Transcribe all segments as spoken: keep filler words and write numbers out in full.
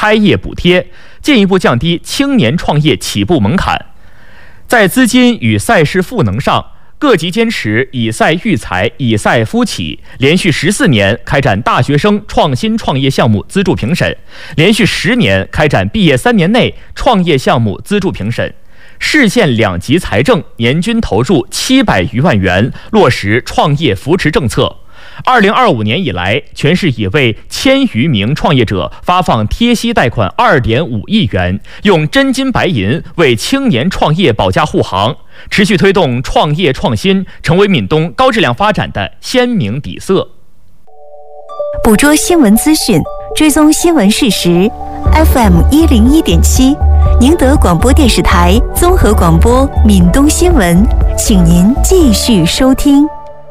开业补贴，进一步降低青年创业起步门槛。在资金与赛事赋能上，各级坚持以赛育才、以赛孵企，连续十四年开展大学生创新创业项目资助评审，连续十年开展毕业三年内创业项目资助评审。市县两级财政年均投入七百余万元，落实创业扶持政策。二零二五年以来，全市已为千余名创业者发放贴息贷款二点五亿元，用真金白银为青年创业保驾护航，持续推动创业创新成为闽东高质量发展的鲜明底色。 捕捉新闻资讯，追踪新闻事实。F M 一零一点七，宁德广播电视台综合广播闽东新闻，请您继续收听。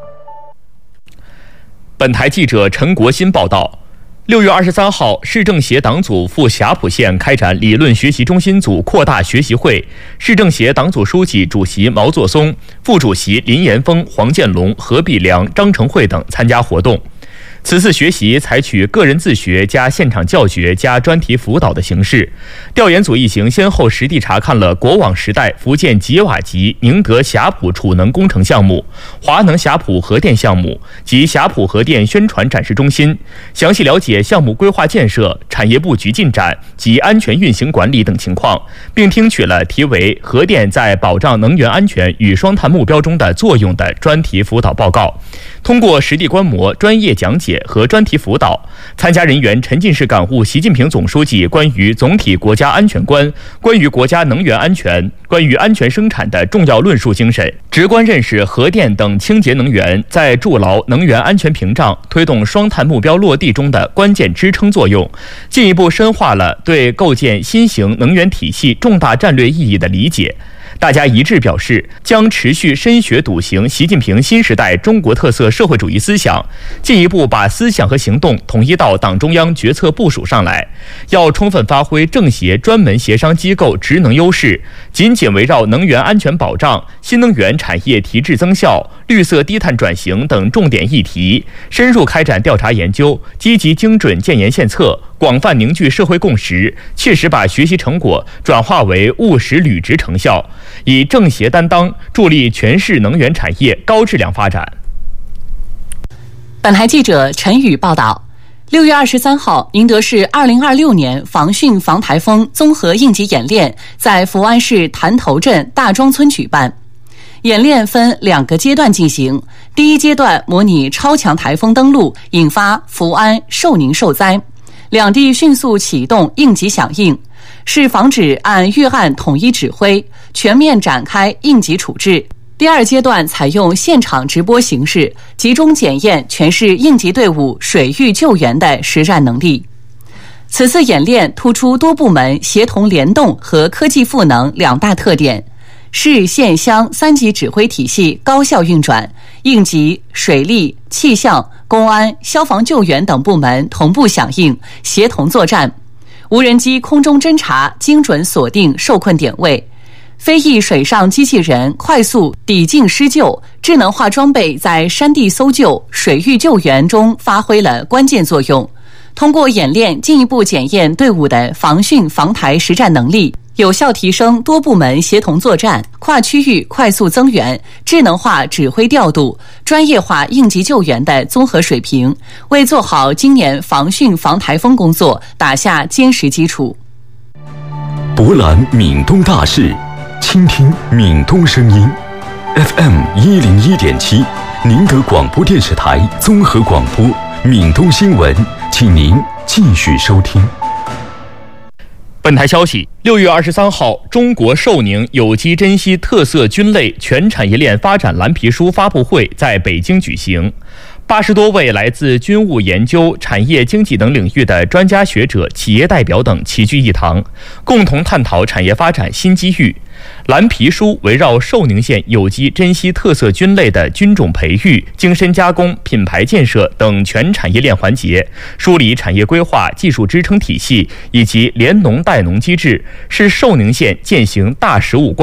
本台记者陈国新报道，六月二十三号，市政协党组赴霞浦县开展理论学习中心组扩大学习会，市政协党组书记、主席毛作松、副主席林延峰、黄建龙、何必良、张成慧等参加活动。此次学习采取个人自学加现场教学加专题辅导的形式。调研组一行先后实地查看了国网时代福建吉瓦集宁德霞浦储能工程项目、华能霞浦核电项目及霞浦核电宣传展示中心，详细了解项目规划建设、产业布局进展及安全运行管理等情况，并听取了题为《核电在保障能源安全与双碳目标中的作用》的专题辅导报告。通过实地观摩、专业讲解和专题辅导，参加人员沉浸式感悟习近平总书记关于总体国家安全观、关于国家能源安全、关于安全生产的重要论述精神，直观认识核电等清洁能源在筑牢能源安全屏障、推动双碳目标落地中的关键支撑作用，进一步深化了对构建新型能源体系重大战略意义的理解。大家一致表示，将持续深学笃行习近平新时代中国特色社会主义思想，进一步把思想和行动统一到党中央决策部署上来。要充分发挥政协专门协商机构职能优势，紧紧围绕能源安全保障、新能源产业提质增效、绿色低碳转型等重点议题，深入开展调查研究，积极精准建言献策，广泛凝聚社会共识，切实把学习成果转化为务实履职成效，以政协担当，助力全市能源产业高质量发展。 本台记者陈宇报道，六月二十三号，宁德市二零二六年防汛防台风综合应急演练在福安市潭头镇大庄村举办。演练分两个阶段进行，第一阶段模拟超强台风登陆，引发福安、寿宁受灾，两地迅速启动应急响应，是防止按预案统一指挥，全面展开应急处置。第二阶段采用现场直播形式，集中检验全市应急队伍水域救援的实战能力。此次演练突出多部门协同联动和科技赋能两大特点，市县乡三级指挥体系高效运转，应急、水利、气象、公安、消防救援等部门同步响应，协同作战。无人机空中侦察精准锁定受困点位，飞翼水上机器人快速抵近施救，智能化装备在山地搜救、水域救援中发挥了关键作用。通过演练，进一步检验队伍的防汛防台实战能力，有效提升多部门协同作战、跨区域快速增援、智能化指挥调度、专业化应急救援的综合水平，为做好今年防汛防台风工作打下坚实基础。 博览闽东大事，倾听闽东声音。F M 一零一点七，宁德广播电视台综合广播闽东新闻，请您继续收听。 本台消息，六月二十三号，中国寿宁有机珍稀特色菌类全产业链发展蓝皮书发布会在北京举行。八十多位来自菌物研究、产业经济等领域的专家学者、企业代表等齐聚一堂，共同探讨产业发展新机遇。蓝皮书围绕寿宁县有机珍稀特色菌类的菌种培育、精深加工、品牌建设等全产业链环节，梳理产业规划、技术支撑体系以及联农带农机制，是寿宁县践行大实务观、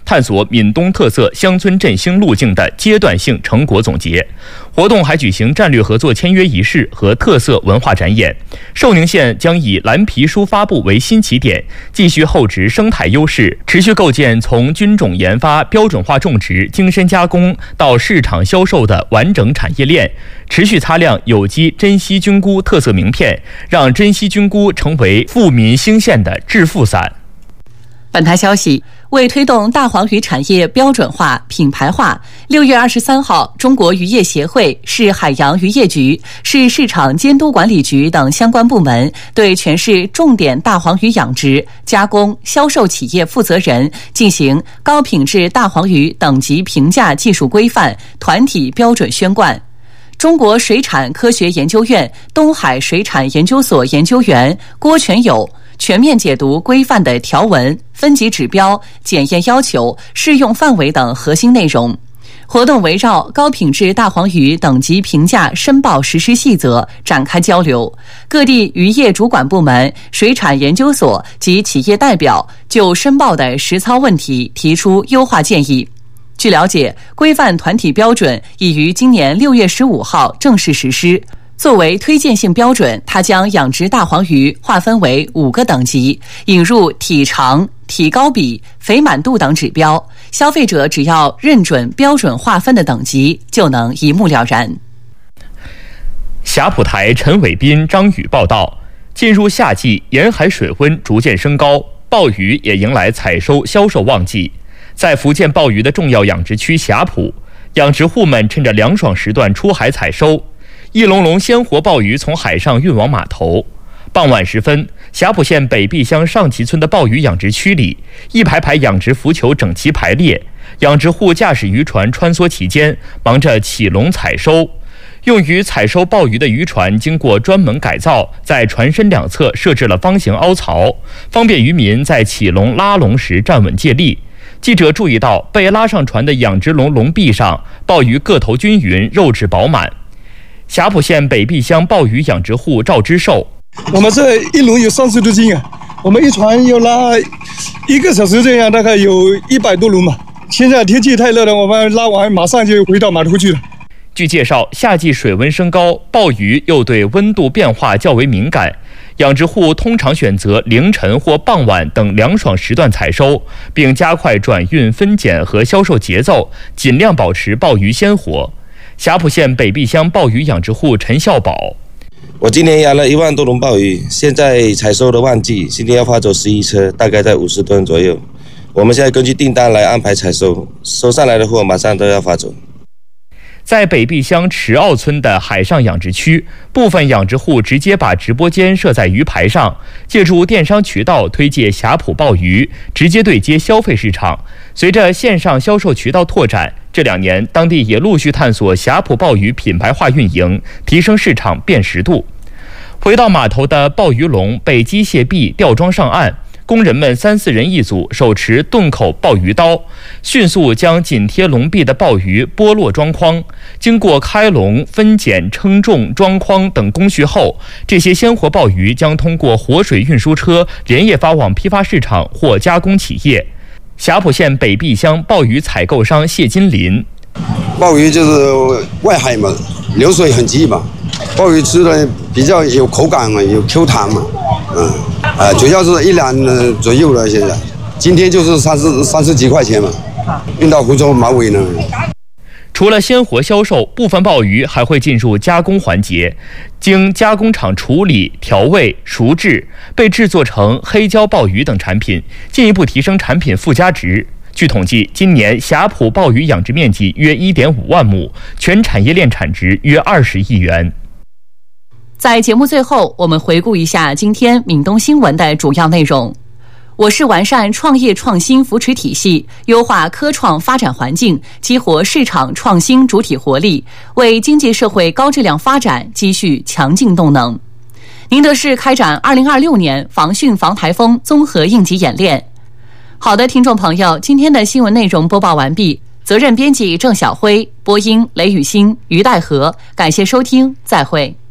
探索闽东特色乡村振兴路径的阶段性成果总结。活动还举行战略合作签约仪式和特色文化展演。寿宁县将以蓝皮书发布为新起点，继续厚植生态优势，持续构建从菌种研发、标准化种植、精深加工到市场销售的完整产业链，持续擦亮有机珍稀菌菇特色名片，让珍稀菌菇成为富民兴县的致富伞。 本台消息，为推动大黄鱼产业标准化、品牌化，六月二十三号，中国渔业协会、市海洋渔业局、市市场监督管理局等相关部门对全市重点大黄鱼养殖、加工、销售企业负责人进行高品质大黄鱼等级评价技术规范团体标准宣贯。中国水产科学研究院东海水产研究所研究员郭全友全面解读规范的条文、分级指标、检验要求、适用范围等核心内容。活动围绕高品质大黄鱼等级评价申报实施细则展开交流，各地渔业主管部门、水产研究所及企业代表就申报的实操问题提出优化建议。据了解，规范团体标准已于今年六月十五号正式实施。作为推荐性标准，它将养殖大黄鱼划分为五个等级，引入体长、体高比、肥满度等指标，消费者只要认准标准划分的等级，就能一目了然。 霞浦台陈伟斌、张宇报道，进入夏季，沿海水温逐渐升高，鲍鱼也迎来采收销售旺季。在福建鲍鱼的重要养殖区霞浦，养殖户们趁着凉爽时段出海采收，一笼笼鲜活鲍鱼从海上运往码头。傍晚时分，霞浦县北壁乡上旗村的鲍鱼养殖区里，一排排养殖浮球整齐排列，养殖户驾驶渔船穿梭其间，忙着起笼采收。用于采收鲍鱼的渔船经过专门改造，在船身两侧设置了方形凹槽，方便渔民在起笼拉笼时站稳借力。记者注意到，被拉上船的养殖笼笼壁上，鲍鱼个头均匀，肉质饱满。霞浦县北壁乡鲍鱼养殖户赵之寿， 我们这一笼有三十多斤啊，我们一船要拉一个小时，这样大概有一百多笼吧。现在天气太热了，我们拉完马上就回到码头去了。 据介绍，夏季水温升高，鲍鱼又对温度变化较为敏感，养殖户通常选择凌晨或傍晚等凉爽时段采收，并加快转运、分拣和销售节奏，尽量保持鲍鱼鲜活。霞浦县北壁乡鲍鱼养殖户陈孝宝， 我今年养了一万多笼鲍鱼，现在采收的旺季，今天要发走十一车，大概在五十吨左右。我们现在根据订单来安排采收，收上来的货马上都要发走。 在北壁乡池坳村的海上养殖区，部分养殖户直接把直播间设在鱼排上，借助电商渠道推介霞浦鲍鱼，直接对接消费市场。随着线上销售渠道拓展，这两年当地也陆续探索霞浦鲍鱼品牌化运营，提升市场辨识度。回到码头的鲍鱼笼被机械臂吊装上岸，工人们三四人一组，手持钝口鲍鱼刀，迅速将紧贴笼壁的鲍鱼剥落装筐。经过开笼、分拣、称重、装筐等工序后，这些鲜活鲍鱼将通过活水运输车连夜发往批发市场或加工企业。霞浦县北壁乡鲍鱼采购商谢金林， 鲍鱼就是外海嘛，流水很急嘛，鲍鱼吃的比较有口感嘛，有 Q 弹嘛，嗯，啊，主要是一两左右了。现在今天就是三十三十几块钱嘛，运到湖州马尾呢。 除了鲜活销售，部分鲍鱼还会进入加工环节，经加工厂处理、调味、熟制，被制作成黑椒鲍鱼等产品，进一步提升产品附加值。据统计，今年霞浦鲍鱼养殖面积约 一点五万亩，全产业链产值约二十亿元。 在节目最后，我们回顾一下今天闽东新闻的主要内容。我市完善创业创新扶持体系，优化科创发展环境，激活市场创新主体活力，为经济社会高质量发展积蓄强劲动能。宁德市开展二零二六年防汛防台风综合应急演练。好的，听众朋友，今天的新闻内容播报完毕，责任编辑郑晓辉，播音雷雨欣、于代和，感谢收听，再会。